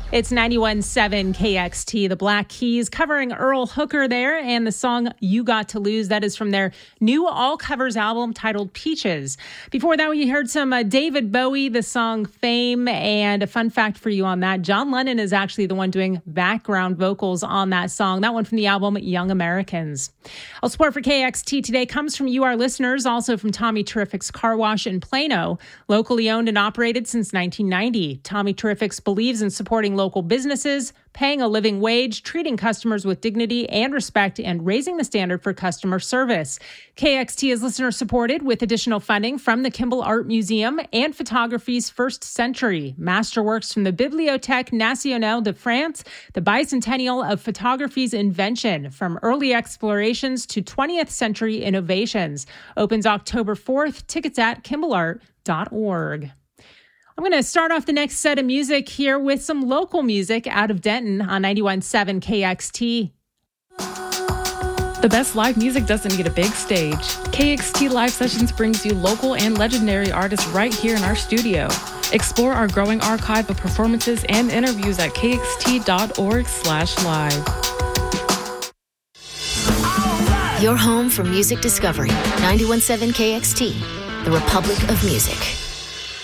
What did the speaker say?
It's 91.7 KXT, the Black Keys, covering Earl Hooker there, and the song You Got to Lose. That is from their new all-covers album titled Peaches. Before that, we heard some David Bowie, the song Fame, and a fun fact for you on that, John Lennon is actually the one doing background vocals on that song. That one from the album Young Americans. All support for KXT today comes from you, our listeners, also from Tommy Terrific's Car Wash in Plano, locally owned and operated since 1990. Tommy Terrific's believes in supporting local businesses, paying a living wage, treating customers with dignity and respect, and raising the standard for customer service. KXT is listener supported with additional funding from the Kimball Art Museum and Photography's First Century, masterworks from the Bibliothèque Nationale de France, the bicentennial of photography's invention, from early explorations to 20th century innovations. Opens October 4th. Tickets at kimballart.org. I'm going to start off the next set of music here with some local music out of Denton on 91.7 KXT. The best live music doesn't need a big stage. KXT Live Sessions brings you local and legendary artists right here in our studio. Explore our growing archive of performances and interviews at kxt.org/live. Your home for music discovery. 91.7 KXT, the Republic of Music.